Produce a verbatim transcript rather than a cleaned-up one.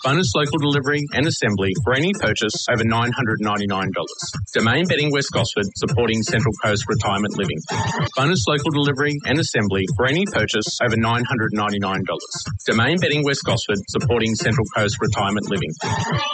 Bonus local delivery and assembly for any purchase over nine hundred ninety-nine dollars. Domain Bedding West Gosford, supporting Central Coast Retirement Living. Bonus local delivery and assembly for any purchase over nine hundred ninety-nine dollars. Domain Bedding West Gosford, supporting Central Coast Retirement Living.